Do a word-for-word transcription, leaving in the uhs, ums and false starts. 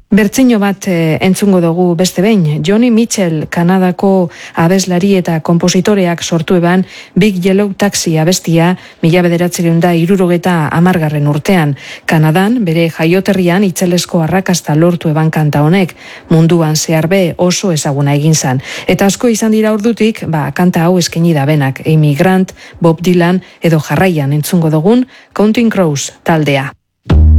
Bertzino bat e, entzungo dugu beste behin. Johnny Mitchell, Kanadako abeslari eta konpositoreak sortu eban Big Yellow Taxi abestia mila bederatziehun eta hirurogeta hamargarren urtean. Kanadan, bere jaioterrian itzelesko arrakasta lortu eban kanta honek, munduan zehar be oso ezaguna egin zan. Eta asko izan dira ordutik, ba, kanta hau eskaini da benak, Amy Grant, Bob Dylan edo jarraian entzungo dugun Counting Crows taldea.